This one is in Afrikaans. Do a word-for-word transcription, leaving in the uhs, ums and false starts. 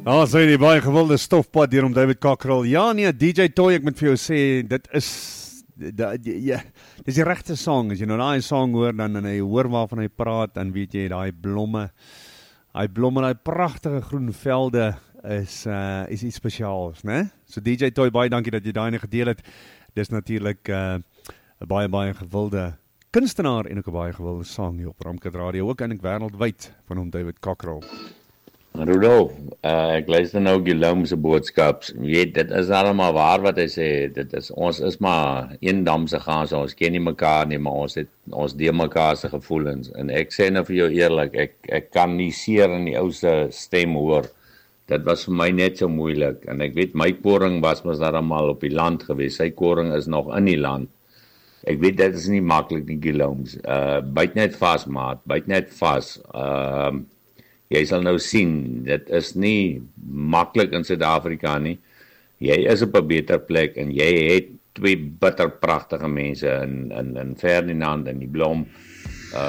Ah, sy die baie gewilde stofpad hier om David Cockrell. Ja nee, D J Toy, ek moet vir jou sê, dit is da, die, ja, dis die regte song. As jy nou daai song hoor, dan en jy hoor waarvan hy praat, dan weet jy daai blomme, daai blomme, daai pragtige groen velde is uh, is iets spesiaals, né? So D J Toy, baie dankie dat jy daai gedeel het. Dis natuurlik 'n uh, baie baie gewilde kunstenaar en ook 'n baie gewilde sang hier op Ramkat Radio, ook eintlik wêreldwyd van hom David Cockrell. Rudolf, uh, ek luister nou Guillaume se boodskaps. Jy weet, dit is allemaal waar wat hy sê. Dit is, ons is maar een dam se gaan, so ons ken nie mekaar nie, maar ons het ons deel mekaar se gevoelens. En ek sê nou vir jou eerlik, ek ek kan nie seer in die ou se stem hoor. Dit was vir my net so moeilik. En ek weet my koring was mos daarmal op die land gewees. Sy koring is nog in die land. Ek weet dit is nie maklik nie, Guillaume. Uh byt net vas, maat. Byt net vas. Ehm uh, Jy sal nou sien, dit is nie maklik in Suid-Afrika nie. Jy is op 'n beter plek en jy het twee bitter pragtige mense in in in Ferdinand en die Blom